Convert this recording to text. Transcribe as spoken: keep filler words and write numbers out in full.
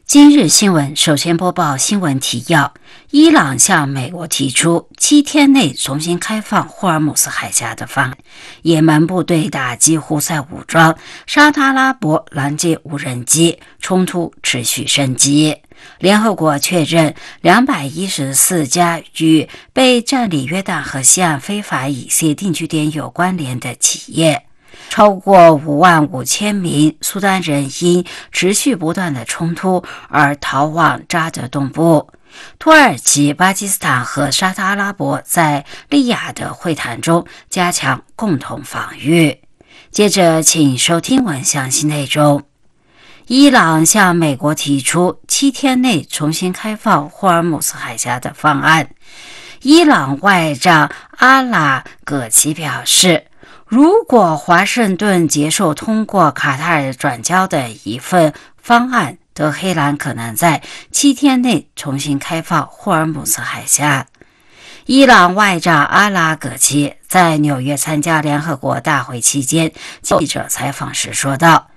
今日新闻首先播报新闻提要：伊朗向美国提出七天内重新开放霍尔木兹海峡的方案；也门部队打击胡塞武装；沙特阿拉伯拦截无人机，冲突持续升级。联合国确认两百一十四家与被占领约旦河西岸非法以色列定居点有关联的企业。超过五万五千名苏丹人因持续不断的冲突而逃往扎德东部。土耳其、巴基斯坦和沙特阿拉伯在利雅得会谈中加强共同防御。接着请收听文详细内容。伊朗向美国提出七天内重新开放霍尔木兹海峡的方案。伊朗外长阿拉葛齐表示，如果华盛顿接受通过卡塔尔转交的一份方案，德黑兰可能在七天内重新开放霍尔木兹海峡。伊朗外长阿拉葛齐在纽约参加联合国大会期间记者采访时说道，